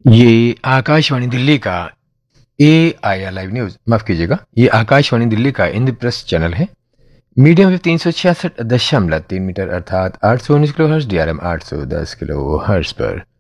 ये आकाशवाणी दिल्ली का AIR live news, माफ कीजिएगा, ये आकाशवाणी दिल्ली का इंद्रप्रस्थ चैनल है। मीडियम वेव 366.3 मीटर अर्थात 819 kilo hertz, DRM 810 kilo hertz पर